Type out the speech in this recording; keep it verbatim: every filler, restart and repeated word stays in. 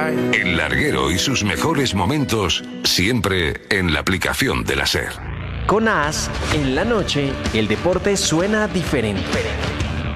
El larguero y sus mejores momentos siempre en la aplicación de la SER. Con As, en la noche, el deporte suena diferente.